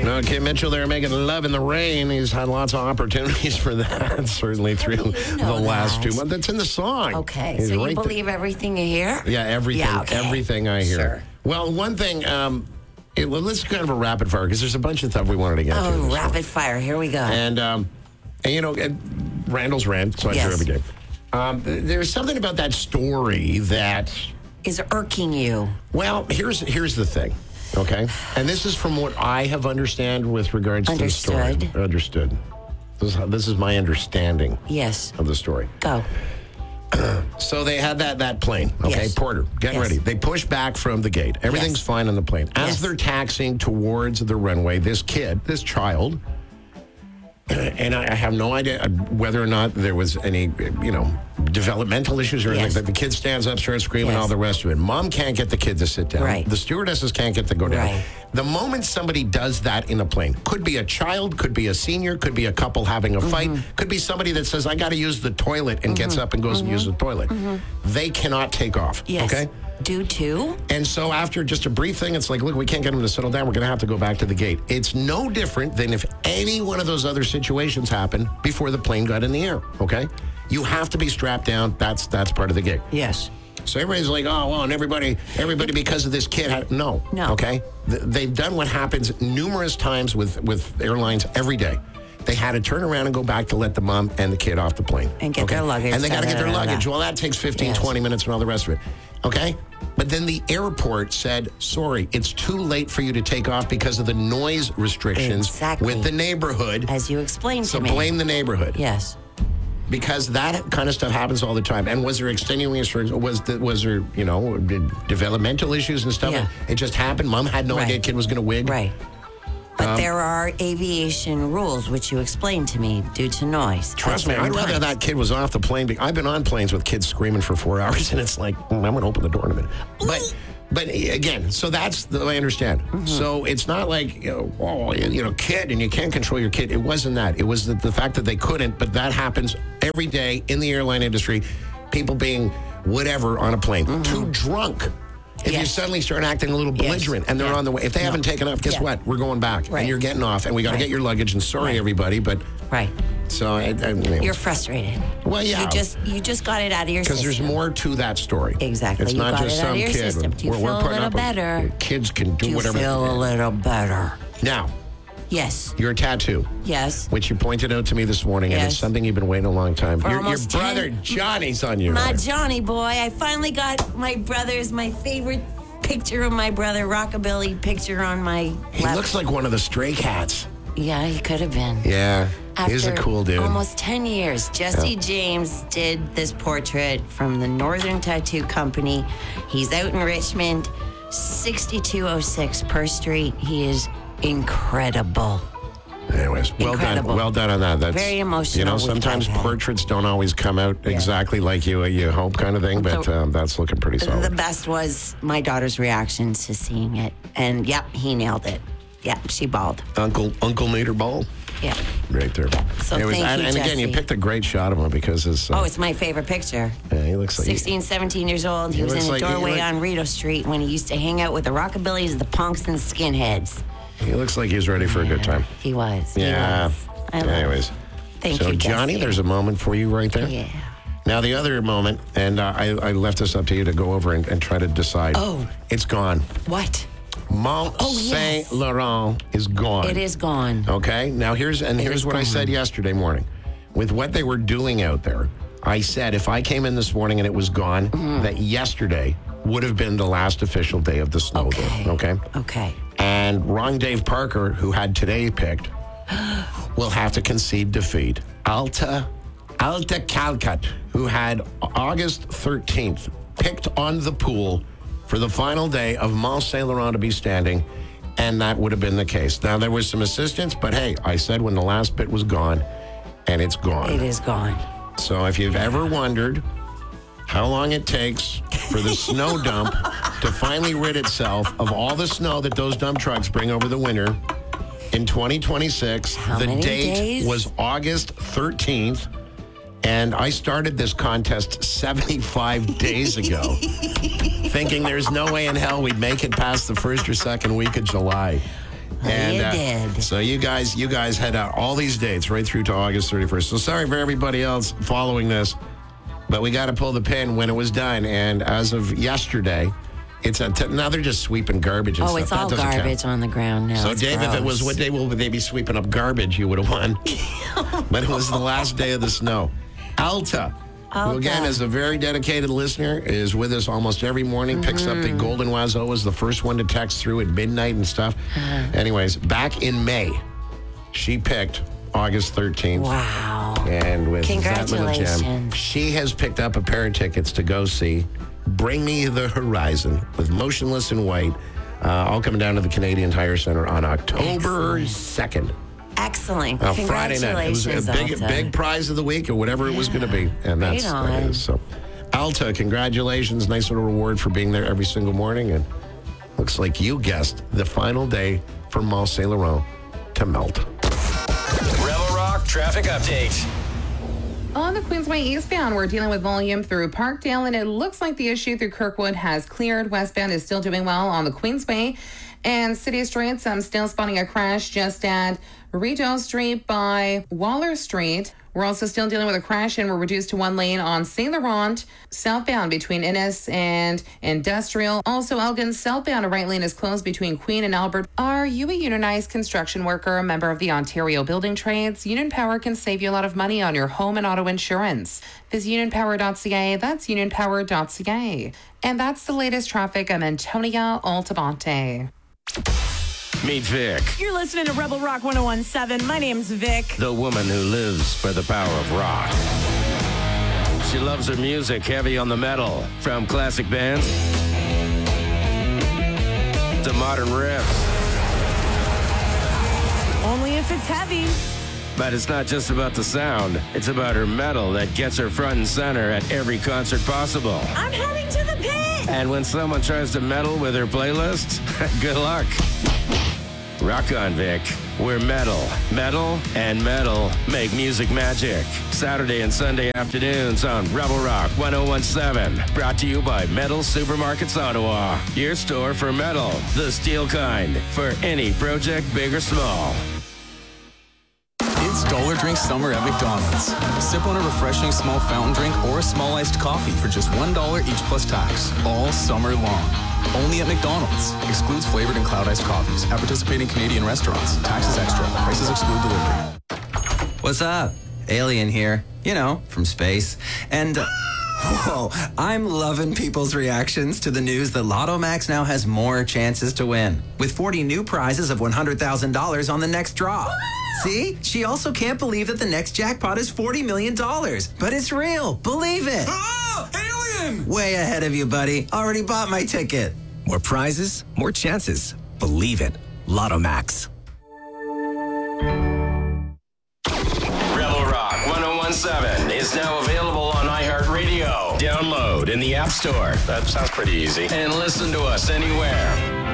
No, Kim Mitchell there making love in the rain. He's had lots of opportunities for that, certainly through the last 2 months. That's in the song. Okay, He's so you right believe everything you hear? Yeah, everything. Yeah, okay. Everything I hear. Sure. Well, one thing, let's kind of a rapid fire because there's a bunch of stuff we wanted to get to. Oh, rapid fire. Here we go. And Randall's rant, so I Yes. every day. There's something about that story that, Is irking you? well, here's the thing, okay? And this is from what I have understand with regards to the story. Understood. This is my understanding Yes. of the story. Go. So they had that plane, okay? Yes. Porter, getting Yes. ready. They push back from the gate. Everything's Yes. fine on the plane. As Yes. they're taxiing towards the runway, this child, and I have no idea whether or not there was any, developmental issues or anything. Yes. Like the kid stands up, starts screaming, Yes. all the rest of it. Mom can't get the kid to sit down. Right. The stewardesses can't get to go down. Right. The moment somebody does that in a plane, could be a child, could be a senior, could be a couple having a fight, could be somebody that says, I got to use the toilet and gets up and goes and uses the toilet. They cannot take off. Yes. Okay? Due to? And so after just a brief thing, it's like, look, we can't get him to settle down. We're going to have to go back to the gate. It's no different than if any one of those other situations happened before the plane got in the air, okay? You have to be strapped down. That's part of the gig. Yes. So everybody's like, oh, well, and everybody because of this kid. No. No. Okay? They've done what happens numerous times with airlines every day. They had to turn around and go back to let the mom and the kid off the plane. And get their luggage. And they got to get their luggage. Well, that takes 15, Yes. 20 minutes and all the rest of it. Okay? But then the airport said, sorry, it's too late for you to take off because of the noise restrictions Exactly. with the neighborhood. As you explained So to me. blame the neighborhood. Yes. Because that kind of stuff happens all the time. And was there extenuating circumstances? Was there, developmental issues and stuff? Yeah. It just happened. Mom had no Right. idea kid was going to wig. Right. But there are aviation rules, which you explained to me, due to noise. Trust me, I'd rather that kid was off the plane. I've been on planes with kids screaming for 4 hours, and it's like, I'm going to open the door in a minute. But again, so that's the way I understand. So it's not like, kid, and you can't control your kid. It wasn't that. It was the fact that they couldn't, but that happens every day in the airline industry. People being whatever on a plane. Too drunk. If you Yes. suddenly start acting a little belligerent and they're Yeah. on the way, if they haven't taken off, guess Yeah. what? We're going back. Right. And you're getting off, and we got to Right. get your luggage, and sorry, Right. everybody, but Right. so You're frustrated. well, yeah. You just got it out of your system. Because there's more to that story. Exactly. It's You not got just it out some of your kid. system. Do you We're feel a putting little up with- better? Kids can do Do you whatever. feel a little better? Now, Yes. your tattoo, Yes. which you pointed out to me this morning, and it's Yes. something you've been waiting a long time. For Your almost brother 10 Johnny's on your My arm. Johnny boy. I finally got my favorite picture of my brother, rockabilly picture on my He left. looks like one of the Stray Cats. Yeah, he could have been. Yeah, After he's a cool dude. almost 10 years, Jesse James did this portrait from the Northern Tattoo Company. He's out in Richmond, 6206 Purse Street. He is incredible. Anyways, well done. Incredible. Well done on that. That's Very emotional week sometimes I've had. portraits don't always come out exactly like you hope, kind of thing. But that's looking pretty solid. The best was my daughter's reaction to seeing it. And yep, he nailed it. Yeah, she bawled. Uncle Nader Ball, Yeah. right there. So Anyways, thank you, and again, you Jesse. picked a great shot of him because his. Oh, it's my favorite picture. he looks like 16, 17 years old. He was in looks the like- he doorway look- on Rito Street when he used to hang out with the rockabillys, the punks, and the skinheads. He looks like he's ready for a good time. He was. He Yeah. was. I love Anyways. it. Thank So, you, Johnny, Jesse. there's a moment for you right there. Yeah. Now, the other moment, and I left this up to you to go over and try to decide. Oh. It's gone. What? Mont yes. Saint Laurent is gone. It is gone. Okay. Now, here's is what I gone. said yesterday morning. With what they were doing out there, I said if I came in this morning and it was gone, that yesterday would have been the last official day of the snow. Okay. Okay. Okay. And wrong Dave Parker, who had today picked, will have to concede defeat. Alta Calcut, who had August 13th picked on the pool for the final day of Mont Saint Laurent to be standing, and that would have been the case. Now, there was some assistance, but hey, I said when the last bit was gone, and it's gone. It is gone. So if you've ever wondered how long it takes for the snow dump to finally rid itself of all the snow that those dump trucks bring over the winter in 2026, How the many date days? was August 13th. And I started this contest 75 days ago, thinking there's no way in hell we'd make it past the first or second week of July. You did. So you guys had all these dates right through to August 31st. So sorry for everybody else following this, but we got to pull the pin when it was done. And as of yesterday, now they're just sweeping garbage and stuff. It's all garbage on the ground now. So, it's Dave, gross. if it was what day will they be sweeping up garbage, you would have won. But it was the last day of the snow. Alta, who again is a very dedicated listener, is with us almost every morning, picks up the Golden Wazo, was the first one to text through at midnight and stuff. Anyways, back in May, she picked August 13th. Wow. And with that little gem, Congratulations. she has picked up a pair of tickets to go see Bring Me the Horizon with Motionless in White, all coming down to the Canadian Tire Center on October 2nd. Excellent. Friday night. It was a big prize of the week or whatever it was going to be. And that's Right that on. is. So, Alta, congratulations. Nice little reward for being there every single morning. And looks like you guessed the final day for Mont Saint Laurent to melt. Rebel Rock traffic update. On the Queensway eastbound, we're dealing with volume through Parkdale, and it looks like the issue through Kirkwood has cleared. Westbound is still doing well on the Queensway. And City Streets, I'm still spotting a crash just at Rideau Street by Waller Street. We're also still dealing with a crash, and we're reduced to one lane on Saint Laurent, southbound between Innes and Industrial. Also, Elgin southbound, a right lane is closed between Queen and Albert. Are you a unionized construction worker, a member of the Ontario Building Trades? Union Power can save you a lot of money on your home and auto insurance. Visit unionpower.ca. That's unionpower.ca. And that's the latest traffic. I'm Antonia Altabante. Meet Vic, You're listening to Rebel Rock 1017. My name's Vic. the woman who lives for the power of rock. She loves her music heavy on the metal, from classic bands to modern riffs. Only if it's heavy. But it's not just about the sound. It's about her metal that gets her front and center at every concert possible. I'm heading to the pit. And when someone tries to meddle with her playlist, good luck. Rock on, Vic. We're metal. Metal and metal make music magic. Saturday and Sunday afternoons on Rebel Rock 1017. Brought to you by Metal Supermarkets Ottawa. Your store for metal, the steel kind, for any project, big or small. It's Dollar Drink Summer at McDonald's. Sip on a refreshing small fountain drink or a small iced coffee for just $1 each plus tax, all summer long. Only at McDonald's. Excludes flavored and cloud iced coffees. At participating Canadian restaurants. Taxes extra. Prices exclude delivery. What's up? Alien here. You know, from space. And, whoa, I'm loving people's reactions to the news that Lotto Max now has more chances to win, with 40 new prizes of $100,000 on the next draw. See? She also can't believe that the next jackpot is $40 million. But it's real. Believe it. Oh, alien! Way ahead of you, buddy. Already bought my ticket. More prizes, more chances. Believe it. Lotto Max. Rebel Rock 1017 is now available on iHeartRadio. Download in the App Store. That sounds pretty easy. And listen to us anywhere.